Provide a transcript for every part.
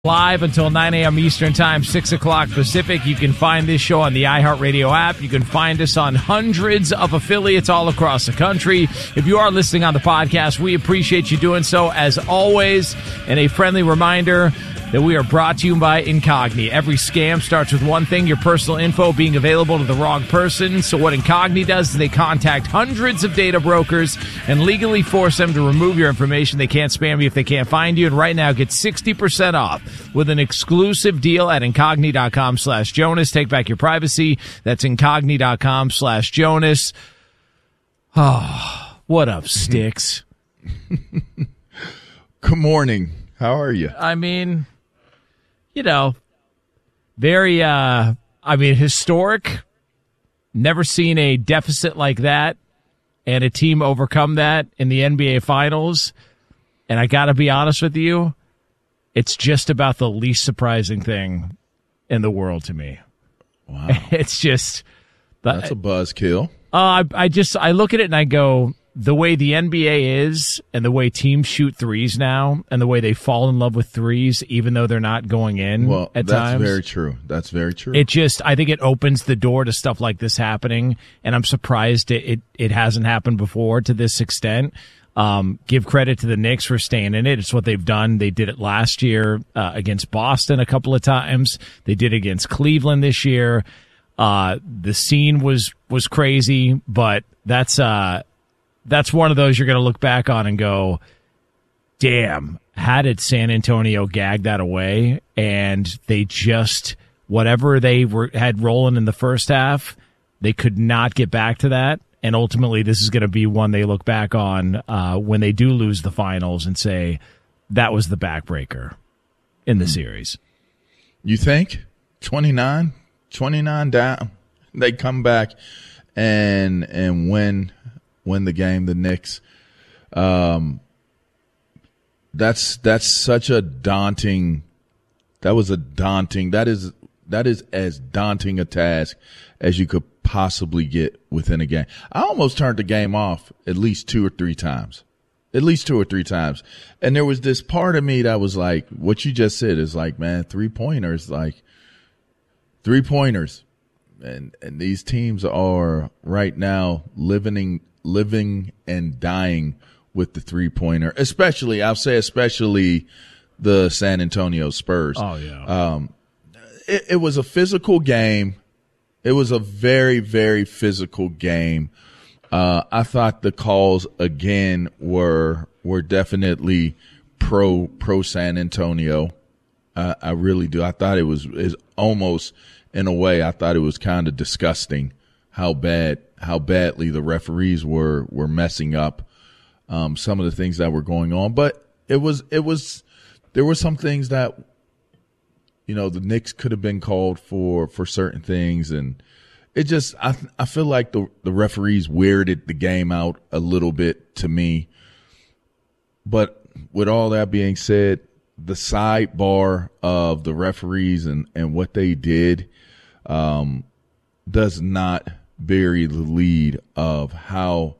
Live until 9 a.m. Eastern Time, 6 o'clock Pacific. You can find this show on the iHeartRadio app. You can find us on hundreds of affiliates all across the country. If you are listening on the podcast, we appreciate you doing so as always. And a friendly reminder that we are brought to you by Incogni. Every scam starts with one thing, your personal info being available to the wrong person. So what Incogni does is they contact hundreds of data brokers and legally force them to remove your information. They can't spam you if they can't find you. And right now, get 60% off with an exclusive deal at Incogni.com/Jonas. Take back your privacy. That's Incogni.com/Jonas. Oh, what up, Sticks? Good morning. How are you? I mean, you know, very, historic. Never seen a deficit like that and a team overcome that in the NBA Finals. And I got to be honest with you, it's just about the least surprising thing in the world to me. Wow. It's just... That's a buzzkill. I look at it and I go, the way the NBA is and the way teams shoot threes now and the way they fall in love with threes even though they're not going in at times. That's very true. That's very true. I think it opens the door to stuff like this happening, and I'm surprised it hasn't happened before to this extent. Give credit to the Knicks for staying in it. It's what they've done. They did it last year against Boston a couple of times. They did it against Cleveland this year. The scene was crazy, but that's one of those you're going to look back on and go, damn, how did San Antonio gag that away? And they just, whatever they had rolling in the first half, they could not get back to that. And ultimately, this is going to be one they look back on when they do lose the finals and say, that was the backbreaker in the series. You think? 29 down. They come back and win the game, the Knicks. That's such a daunting. That is as daunting a task as you could possibly get within a game. I almost turned the game off at least two or three times. And there was this part of me that was like, what you just said is like, man, three-pointers. And these teams are right now living and dying with the three-pointer, especially the San Antonio Spurs. Oh, yeah. It was a physical game. It was a very, very physical game. I thought the calls again were definitely pro San Antonio. I really do. I thought it was almost, in a way, I thought it was kind of disgusting how badly the referees were messing up some of the things that were going on. But there were some things that, the Knicks could have been called for certain things, and it just I feel like the referees weirded the game out a little bit to me. But with all that being said, the sidebar of the referees and what they did does not bury the lead of how,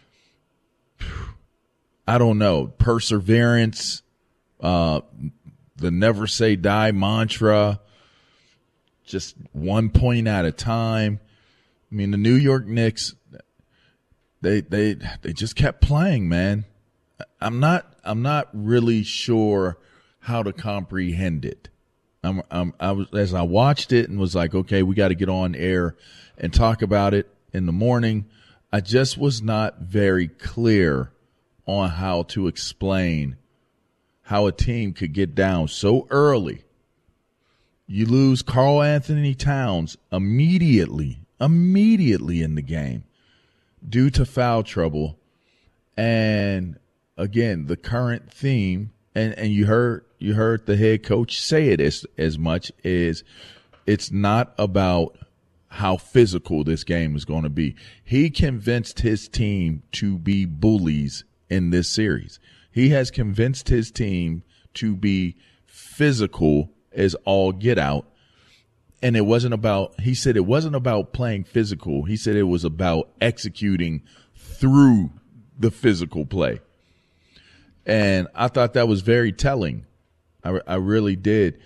I don't know, perseverance, the never say die mantra, just 1 point at a time. I mean, the New York Knicks, they just kept playing, man. I'm not really sure how to comprehend it. As I watched it and was like, okay, we got to get on air and talk about it in the morning. I just was not very clear on how to explain how a team could get down so early. You lose Karl Anthony Towns immediately in the game due to foul trouble. And again, the current theme, and you heard the head coach say it as much as it's not about how physical this game is going to be. He convinced his team to be bullies in this series. He has convinced his team to be physical as all get out. And he said it wasn't about playing physical. He said it was about executing through the physical play. And I thought that was very telling. I really did.